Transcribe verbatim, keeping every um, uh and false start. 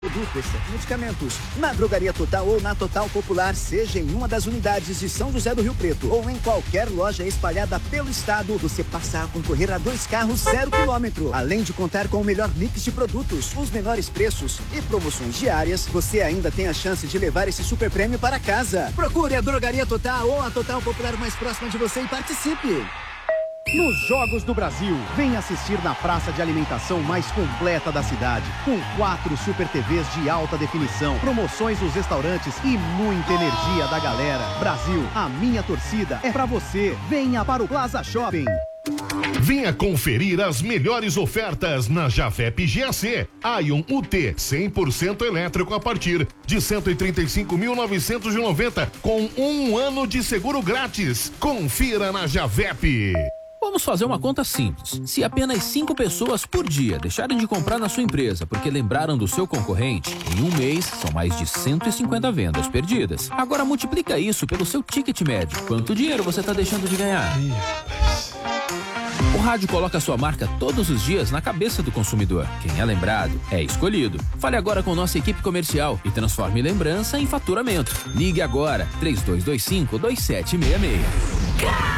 produtos, medicamentos. Na Drogaria Total ou na Total Popular, seja em uma das unidades de São José do Rio Preto ou em qualquer loja espalhada pelo estado, você passa a concorrer a dois carros zero quilômetro. Além de contar com o melhor mix de produtos, os menores preços e promoções diárias, você ainda tem a chance de levar esse super prêmio para casa. Procure a Drogaria Total ou a Total Popular mais próxima de você e participe. Nos Jogos do Brasil, vem assistir na praça de alimentação mais completa da cidade, com quatro Super T Vs de alta definição, promoções nos restaurantes e muita energia da galera. Brasil, a minha torcida é pra você. Venha para o Plaza Shopping. Venha conferir as melhores ofertas na Jafep G A C. Aion U T cem por cento elétrico a partir de cento e trinta e cinco mil novecentos e noventa com um ano de seguro grátis. Confira na Jafep. Vamos fazer uma conta simples. Se apenas cinco pessoas por dia deixarem de comprar na sua empresa porque lembraram do seu concorrente, em um mês são mais de cento e cinquenta vendas perdidas. Agora multiplica isso pelo seu ticket médio. Quanto dinheiro você está deixando de ganhar? O rádio coloca a sua marca todos os dias na cabeça do consumidor. Quem é lembrado é escolhido. Fale agora com nossa equipe comercial e transforme lembrança em faturamento. Ligue agora, três dois dois cinco, dois sete seis seis.